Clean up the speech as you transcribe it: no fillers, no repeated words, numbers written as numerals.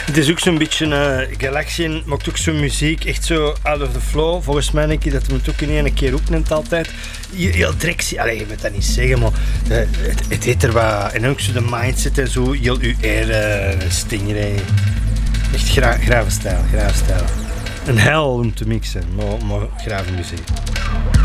Het is ook zo'n beetje, Galaxian maakt ook zo'n muziek, echt zo out of the flow. Volgens mij denk ik dat we het ook in één keer opneemt altijd. Heel directie, je moet dat niet zeggen, maar het heeft er wat, en ook zo de mindset en zo, heel uw stingray. Echt grave stijl. Een hel om te mixen, maar grave muziek.